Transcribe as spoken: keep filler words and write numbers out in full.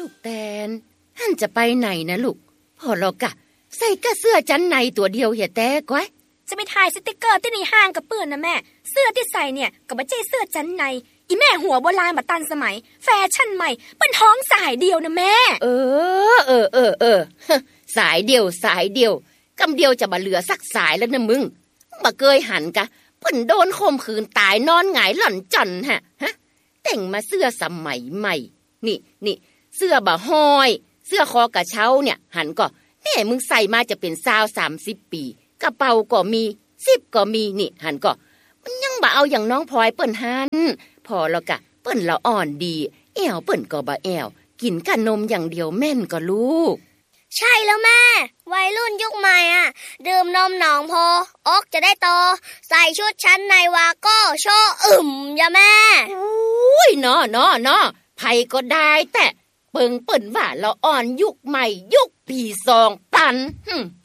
ลูกแตนหันจะไปไหนนะลูกพ่อเรากะใส่กะเสื้อชั้นในตัวเดียวเหี่ยแต่ก้อยจะไปถ่ายสติ๊กเกอร์ที่ในห้างกับเปื้อนนะแม่เสื้อที่ใส่เนี่ยก็บ่ใช่เสื้อชั้นในอีแม่หัวโบราณมาตันสมัยแฟชั่นใหม่เป็นท้องสายเดียวนะแม่เออเออเออเออสายเดียวสายเดียวกำเดียวจะมาเหลือสักสายแล้วนะมึงบ่เคยหันกะเพิ่นโดนข่มขืนตายนอนหงายหล่อนจ่อนฮะฮะแต่งมาเสื้อสมัยใหม่นี่นี่เสื้อบ่ห้อยเสื้อคอกระเช้าเนี่ยหันก็แม่มึงใส่มาจะเป็นสาวสามสิบปีกระเป๋าก็มีสิบก็มีนี่หันก็มันยังบ่เอาอย่างน้องพลอยเปิ้นหันพอแล้วกะเปิ้นละอ่อนดีแอวเปิ้นก็บ่แอวกินกับนมอย่างเดียวแม่นก็ลูกใช่แล้วแม่วัยรุ่นยุคใหม่อ่ะดื่มนมหนองพออกจะได้โตใส่ชุดชั้นในวาโก้โชอึ่มอย่าแม่อุ้ยเนาะเนาะเนาะไผก็ได้แต่เปิงเปิ้นว่าละอ่อนยุคใหม่ยุคปีสองพันหึ